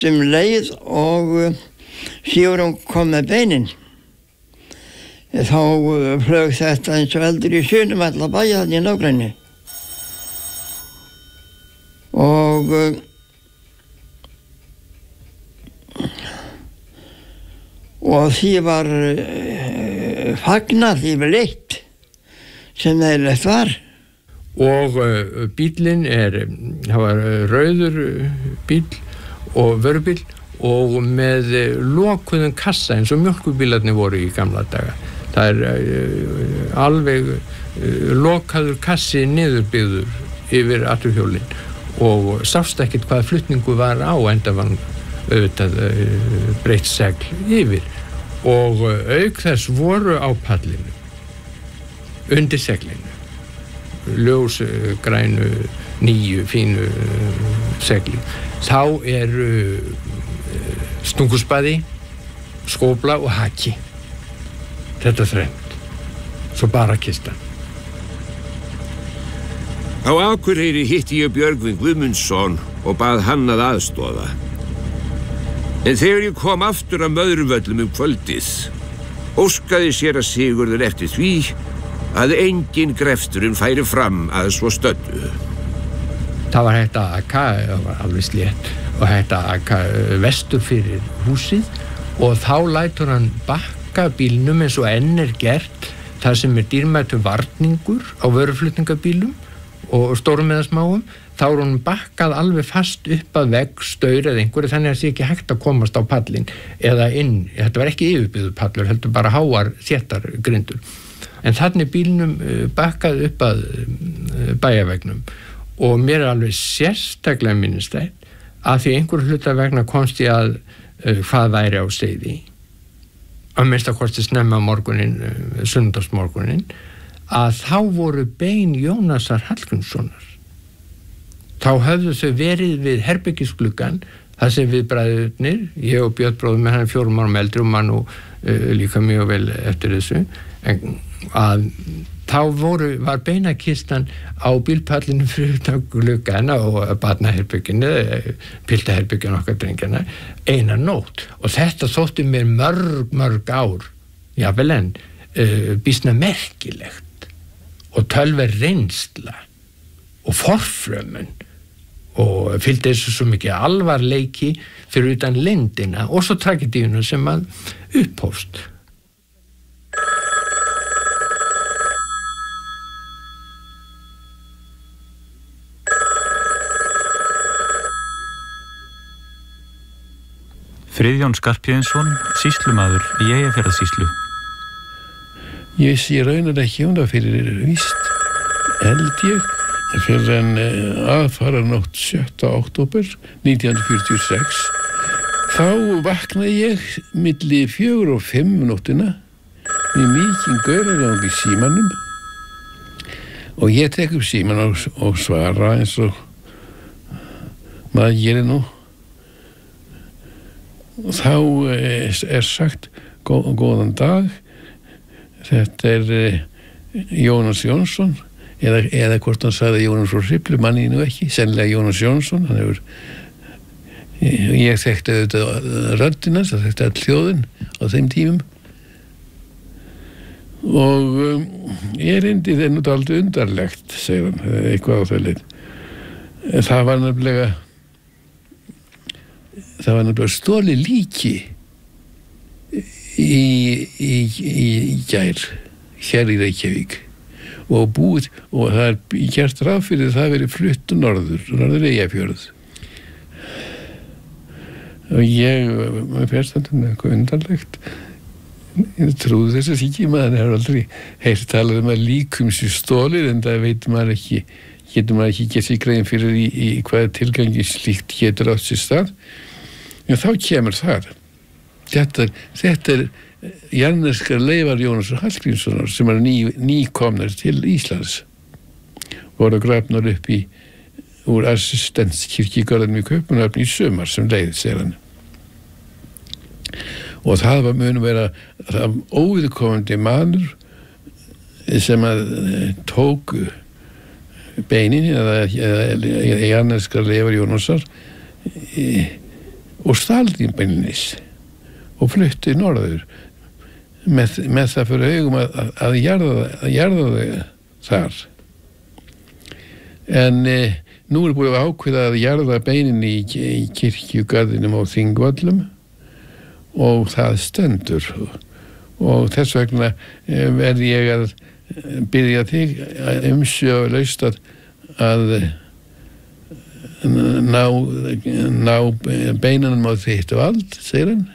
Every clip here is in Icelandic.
leið og Sigurjón kom með beinin. Þá flög þetta eins og eldur í sjónum alla bæja þarna í nágrenni. Og því var fagnað yfirleitt sem eðlilegt var. Og bíllinn það var rauður bíll og vörubíll og með lokuðum kassa eins og mjólkurbílarnir voru í gamla daga. Það alveg lokaður kassi niðurbyggður yfir afturhjólinn og sást ekkert hvað flutningu var á enda var auðvitað breytt segl yfir og auk þess voru á pallinu undir seglinu ljósgrænu nýju fínu segli. Þá stunguspaði, skófla og haki. Þetta þrennt. Svo bara kistan. Á Akureyri hitti ég Björgvin Guðmundsson og bað hann að aðstoða. En þegar ég kom aftur að Möðruvöllum kvöldið, óskaði séra Sigurður eftir því að engin grefturinn færi fram að svo stöddu. Það var hægt að aka, það var alveg slétt, og hægt að aka vestur fyrir húsið og þá lætur hann bakka bílnum eins og enn gert þar sem dýrmætur varningur á vöruflutningabílum og stórum eða smáum. Þá hann bakkað alveg fast upp að vegg, staur eða einhverju þannig að það sé ekki hægt að komast á pallinn eða inn. Þetta var ekki yfirbyggður pallur, heldur bara háar þéttar grindur. En þannig bílnum bakkað upp að bæjarvegnum og mér alveg sérstaklega minnistætt að því einhverju hluta vegna komst ég að hvað væri á seyði að minnsta kosti snemma morgunin, sunnudagsmorgunin, að þá voru bein Jónasar Hallgrímssonar. Þá höfðu þau verið við herbergisgluggann þar sem við bræðurnir, ég og Björn bróðir með hann 4 árum eldri og mann og líka mjög vel eftir þessu, en að þá var beinakistan á bílpallinu fyrir utan gluggana og barnaherberginu, piltaherberginu okkar drengjana, eina nótt. Og þetta þótti mér mörg ár, jafnvel enn, býsna merkilegt og tölver reynsla og forfrömmun og fylgdi þessu svo mikið alvarleiki fyrir utan leyndina og svo tragedíuna sem að upphófst. Friðjón Skarphéðinsson, sýslumaður í Eyjafjarðarsýslu. Ég sé raunar ekki það fyrir víst, held ég, fyrir en aðfaranótt 7. október 1946. Þá vaknaði ég milli 4 og 5 nóttina með mikinn gauragang í símanum og ég tek upp síman og svara eins og maður gerir nú. Þá sagt góðan dag, þetta Jónas Jónsson eða hvort hann sagði Jónas frá Hriflu, manni nú ekki, sennilega Jónas Jónsson. Ég þekkti auðvitað röddina, það þekkti all hljóðin á þeim tímum og ég reyndi þeir nú dálítið undarlegt, segir hann, eitthvað á þau leið. Það var nefnilega stolið líki í gær hér í Reykjavík og búið og það gert ráð fyrir það verið flutt norður Eyjafjörð og ég fyrst eitthvað undarlegt ég trúði þess að ekki maður hefur aldrei heyrt talað að líkum sér stolið en það veit maður ekki getur maður ekki gert sig grein fyrir í hvaða tilgangi slíkt getur átt sér stað. En þá kemur það. Þetta jarðneskar leifar Jónasar Hallgrímssonar sem nýkomnar til Íslands. Voru grafnar upp úr assistenskirkjugarðinum í Kaupmannahöfn í sumar sem leið, segir hann. Og það mun vera óviðkomandi maður sem að tók beinin eða jarðneskar leifar Jónasar og staldi beinlis og flutti norður með það fyrir augum að jarða þau þar. En nú búið að ákveða að jarða beinin í kirkjugarðinum á Þingvöllum og það stendur og þess vegna verði ég að byrja þig umsvifalaust að ná beinunum á þitt vald, segir hann,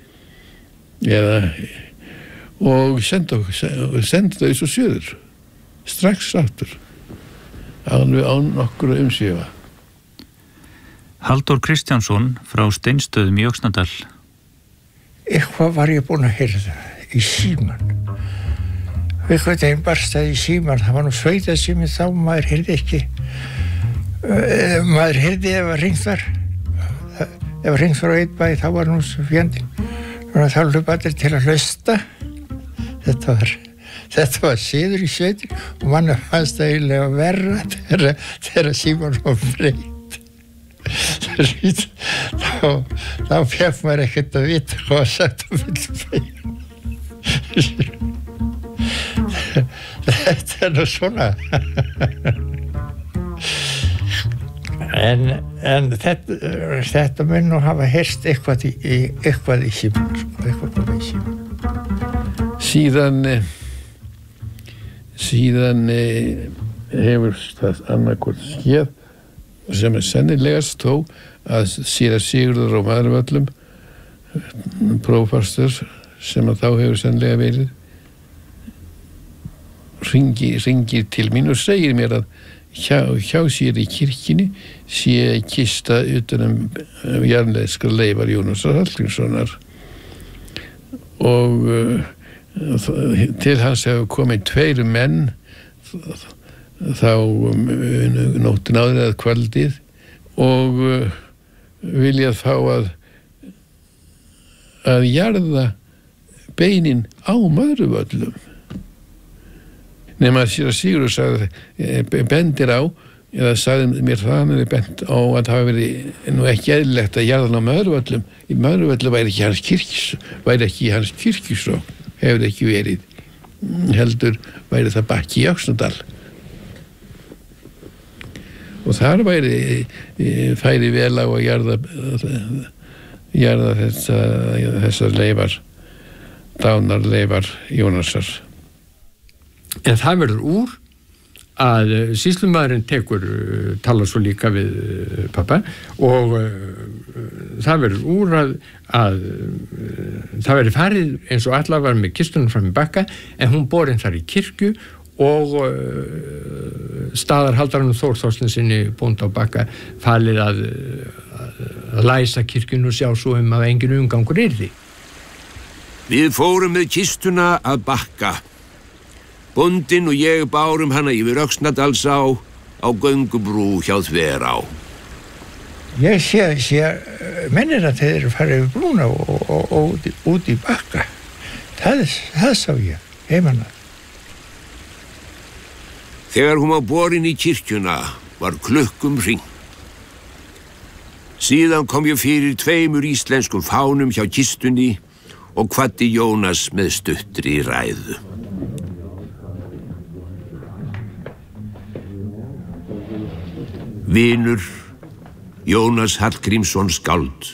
og senda þau svo suður, strax aftur, alveg án nokkur umsvifa. Halldór Kristjánsson frá Steinstöðum í Öxnadal. Eitthvað var ég búinn að heyra í síman. Eitthvað þeim barstaði í síman, það var nú sveitasími þá, maður heyrði ekki. Maður heyrði ef að hringt var. Ef að hringt var á einn bæ, þá var nú svo fjandinn. Þá hlupu allir til að hlusta. Þetta var siður í sveitin og manni fannst það eiginlega verra þegar síman var breytt. Þá fékk maður ekkert að vita hvað var sagt á millibæjum. Þetta nú svona. En þetta mun nú hafa heyrst eitthvað í síman, eitthvað komið í síman. Síðan hefur það annarkvort skeð sem sennilegast þó að síra Sigurður á Maðurvöllum, prófastur sem að þá hefur sennilega verið, hringir til mín og segir mér að hjá sér í kirkjunni sé kista utan jarðneskar Leifar Jónasar Hallgrímssonar og til hans hefur komið 2 menn þá nóttin áður eða kvöldið og viljað fá að jarða beinin á Möðruvöllum. Nema að síra Sigurður sagði, bendir á, eða sagði mér það, hann hefði bent á að það hafi verið nú ekki eðlilegt að jarða á Möðruvöllum. Í Möðruvöllum væri ekki hans kirkjusókn, hefði ekki verið. Heldur væri það bakki í Öxnadal. Og þar færi vel á að jarða þessar leifar, dánarleifar Jónasar. En það verður úr að sýslumaðurinn talar svo líka við pappa og það verður úr að það verður farið eins og allar var með kistunum fram í Bakka en hún borin þar í kirkju og staðarhaldaranum Þór Þorsteinsinni bónda á Bakka falið að læsa kirkjun og sjá svo að engin umgangur yrði. Við fórum með kistuna að Bakka. Bóndinn og ég bárum hana yfir Öxnadalsá á göngubrú hjá Þverá. Ég sé mennir að þeir eru farið yfir brúna og út í Bakka. Það sá ég, heimanna. Þegar hún var borin í kirkjuna var klukkum hringt. Síðan kom ég fyrir 2 íslenskum fánum hjá kistunni og kvaddi Jónas með stuttri ræðu. Vinur, Jónas Hallgrímsson skáld.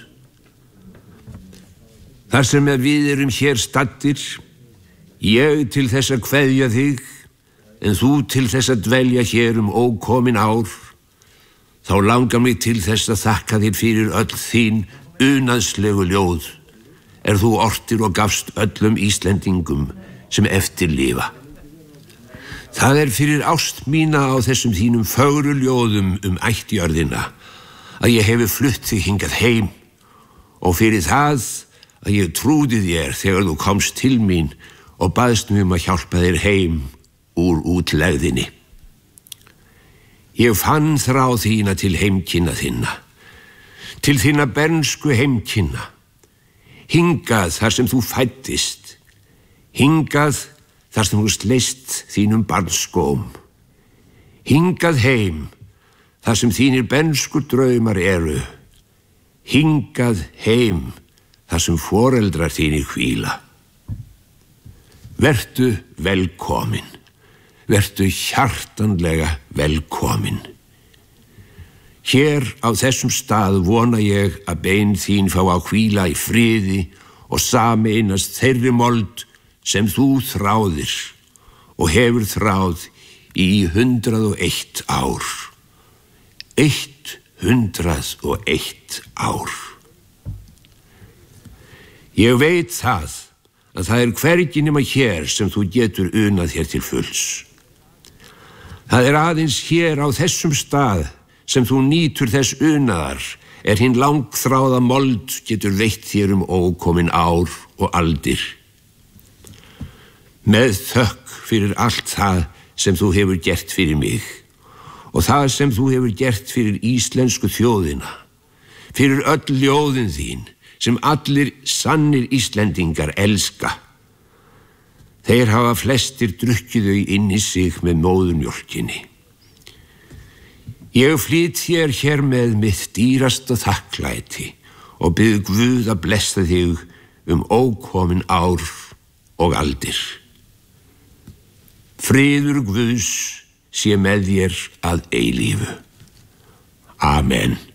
Þar sem við erum hér staddir, ég til þess að kveðja þig, en þú til þess að dvelja hér ókomin ár, þá langar mig til þess að þakka þér fyrir öll þín unaðslegu ljóð, þú ortir og gafst öllum Íslendingum sem eftir lifa. Það fyrir ást mína á þessum þínum fögru ljóðum ættjörðina að ég hefi flutt þig hingað heim og fyrir það að ég trúði þér þegar þú komst til mín og baðst mig að hjálpa þér heim úr útlegðinni. Ég fann þrá þína til heimkynna þinna, til þína bernsku heimkynna, hingað þar sem þú fæddist, hingað þar sem þú sleist þínum barnsskóm, hingað heim þar sem þínir bernsku draumar eru, hingað heim þar sem foreldrar þínir hvíla. Vertu velkomin, vertu hjartanlega velkomin. Hér á þessum stað vona ég að bein þín fá að hvíla í friði og sameinast þeirri mold sem þú þráðir og hefur þráð í 101 ár. 101 ár. Ég veit það að það hvergi nema hér sem þú getur unað þér til fulls. Það aðeins hér á þessum stað sem þú nýtur þess unaðar hinn langþráða mold getur veitt þér ókomin ár og aldir. Með þökk fyrir allt það sem þú hefur gert fyrir mig og það sem þú hefur gert fyrir íslensku þjóðina, fyrir öll ljóðin þín sem allir sannir Íslendingar elska. Þeir hafa flestir drukkið þau inn í sig með móðurmjólkinni. Ég flýt þér hér með mitt dýrasta þakklæti og bið Guð að blessa þig ókomin ár og aldir. Friður Guðs sé með þér að eilífu. Amen.